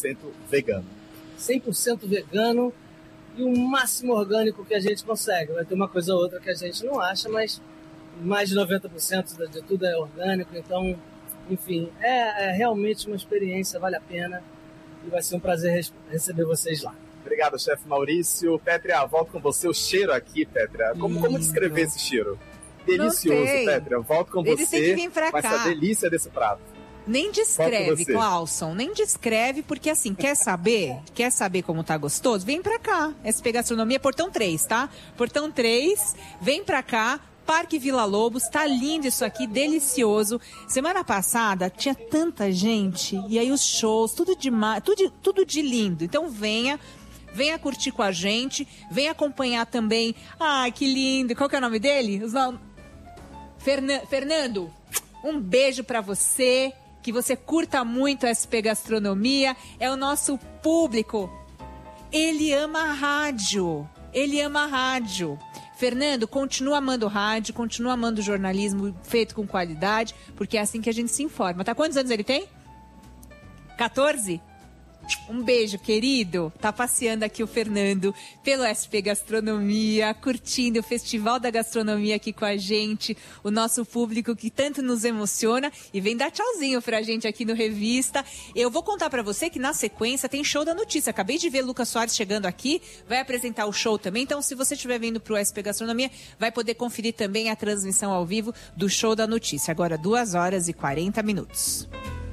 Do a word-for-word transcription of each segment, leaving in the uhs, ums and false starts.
cento vegano. cem por cento vegano e o máximo orgânico que a gente consegue. Vai ter uma coisa ou outra que a gente não acha, mas mais de noventa por cento de tudo é orgânico. Então, enfim, é, é realmente uma experiência, vale a pena. E vai ser um prazer receber vocês lá. Obrigado, chefe Maurício. Pétria, volto com você. O cheiro aqui, Pétria. Como, como descrever esse cheiro? Delicioso, Pétria. Volto com Eles você. têm que vir pra com cá. essa delícia desse prato. Nem descreve, Clauson, nem descreve, porque assim, quer saber? Quer saber como tá gostoso? Vem pra cá. S P Gastronomia, Portão três, tá? Portão três, vem pra cá. Parque Vila Lobos, tá lindo isso aqui, delicioso. Semana passada tinha tanta gente, e aí os shows, tudo de, tudo, tudo de lindo. Então venha, venha curtir com a gente, venha acompanhar também. Ah, que lindo, qual que é o nome dele? Os nom... Fernan... Fernando, um beijo pra você, que você curta muito a S P Gastronomia, é o nosso público. Ele ama a rádio, ele ama a rádio. Fernando, continua amando rádio, continua amando jornalismo feito com qualidade, porque é assim que a gente se informa. Tá? Quantos anos ele tem? quatorze? Um beijo, querido. Tá passeando aqui o Fernando pelo S P Gastronomia, curtindo o Festival da Gastronomia aqui com a gente, o nosso público que tanto nos emociona e vem dar tchauzinho pra gente aqui no Revista. Eu vou contar pra você que na sequência tem show da notícia. Acabei de ver Lucas Soares chegando aqui, vai apresentar o show também. Então, se você estiver vindo pro S P Gastronomia, vai poder conferir também a transmissão ao vivo do show da notícia. Agora, duas horas e quarenta minutos.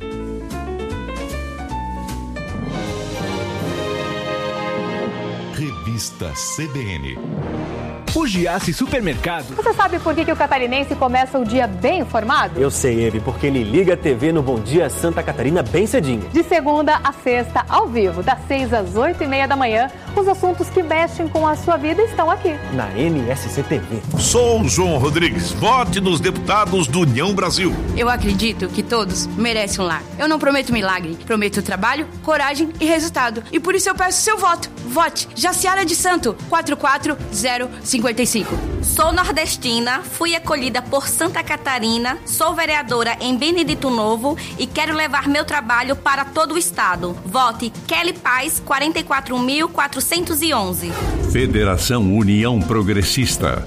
Revista C B N. O Giasse Supermercado. Você sabe por que, que o catarinense começa o dia bem informado? Eu sei, Eve, porque ele liga a T V no Bom Dia Santa Catarina bem cedinho. De segunda a sexta, ao vivo, das seis às oito e meia da manhã, os assuntos que mexem com a sua vida estão aqui. Na N S C T V. Sou João Rodrigues. Vote nos deputados do União Brasil. Eu acredito que todos merecem um lar. Eu não prometo milagre, prometo trabalho, coragem e resultado. E por isso eu peço seu voto. Vote Jaciara de Santo, quatro quatro zero cinco cinco. Sou nordestina, fui acolhida por Santa Catarina, sou vereadora em Benedito Novo e quero levar meu trabalho para todo o estado. Vote Kelly Paz, quarenta e quatro mil quatrocentos e onze. Federação União Progressista.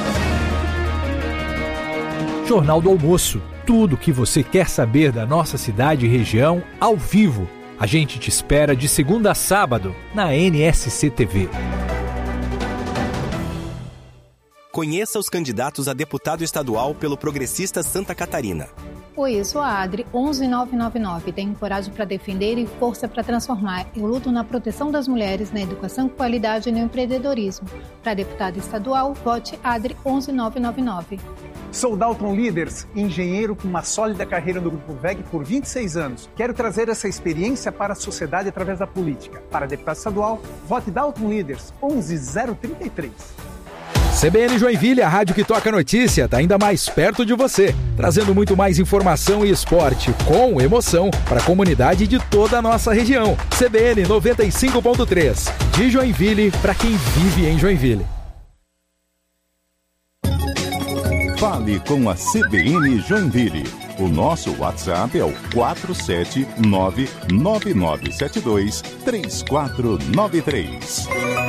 Jornal do Almoço. Tudo o que você quer saber da nossa cidade e região ao vivo. A gente te espera de segunda a sábado na N S C T V. Conheça os candidatos a deputado estadual pelo Progressista Santa Catarina. Oi, eu sou a Adri, onze nove nove nove. Tenho coragem para defender e força para transformar. Eu luto na proteção das mulheres, na educação com qualidade e no empreendedorismo. Para deputada estadual, vote Adri, onze nove nove nove. Sou Dalton Leaders, engenheiro com uma sólida carreira no Grupo V E G por vinte e seis anos. Quero trazer essa experiência para a sociedade através da política. Para deputado estadual, vote Dalton Leaders, onze zero trinta e três. C B N Joinville, a rádio que toca notícia, está ainda mais perto de você, trazendo muito mais informação e esporte com emoção para a comunidade de toda a nossa região. C B N noventa e cinco ponto três, de Joinville para quem vive em Joinville. Fale com a C B N Joinville. O nosso WhatsApp é o quatro sete nove nove nove sete dois três quatro nove três.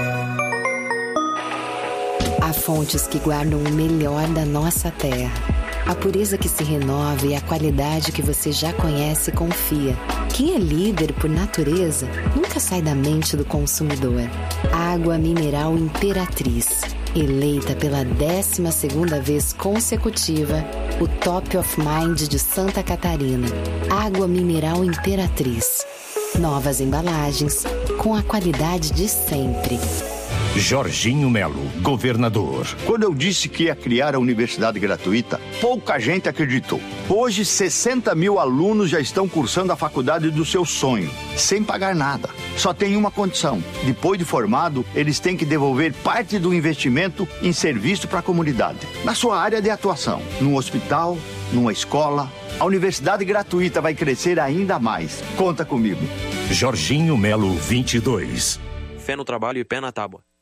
Há fontes que guardam o melhor da nossa terra. A pureza que se renova e a qualidade que você já conhece e confia. Quem é líder por natureza nunca sai da mente do consumidor. Água mineral Imperatriz. Eleita pela décima segunda vez consecutiva, o Top of Mind de Santa Catarina. Água mineral Imperatriz. Novas embalagens com a qualidade de sempre. Jorginho Melo, governador. Quando eu disse que ia criar a universidade gratuita, pouca gente acreditou. Hoje, sessenta mil alunos já estão cursando a faculdade do seu sonho, sem pagar nada. Só tem uma condição: depois de formado, eles têm que devolver parte do investimento em serviço para a comunidade, na sua área de atuação, num hospital, numa escola. A universidade gratuita vai crescer ainda mais. Conta comigo. Jorginho Melo, vinte e dois. Fé no trabalho e pé na tábua.